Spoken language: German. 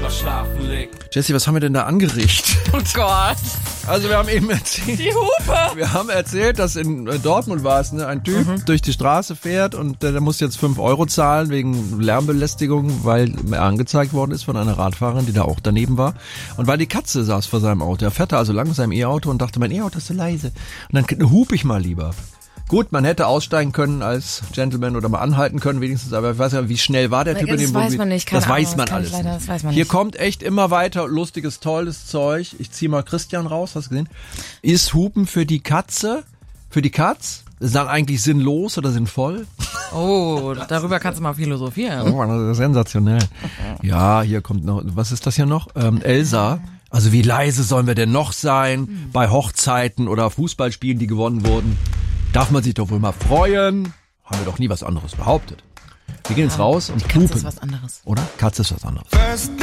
mal schlafen legt. Jessie, was haben wir denn da angerichtet? Oh Gott. Also wir haben eben erzählt, Die Hupe. wir haben erzählt, dass in Dortmund war es, ne, ein Typ durch die Straße fährt und der muss jetzt 5 Euro zahlen wegen Lärmbelästigung, weil er angezeigt worden ist von einer Radfahrerin, die da auch daneben war. Und weil die Katze saß vor seinem Auto. Er fährt da also lang mit seinem E-Auto und dachte, mein E-Auto ist so leise. Und dann hupe ich mal lieber. Gut, man hätte aussteigen können als Gentleman oder mal anhalten können wenigstens, aber ich weiß ja, wie schnell war der Typ in dem Das weiß man nicht, keine Das Ahnung, weiß man alles. Das weiß man Hier nicht. kommt echt immer weiter lustiges, tolles Zeug. Ich zieh mal Christian raus, hast du gesehen? Ist Hupen für die Katze? Für die Katz? Ist dann eigentlich sinnlos oder sinnvoll? Oh, darüber kannst du mal philosophieren. Oh, das ist sensationell. Ja, hier kommt noch, was ist das hier noch? Elsa. Also wie leise sollen wir denn noch sein? Bei Hochzeiten oder Fußballspielen, die gewonnen wurden. Darf man sich doch wohl mal freuen? Haben wir doch nie was anderes behauptet. Wir gehen jetzt raus und Katze hupen. ist was anderes. Oder? Katze ist was anderes. First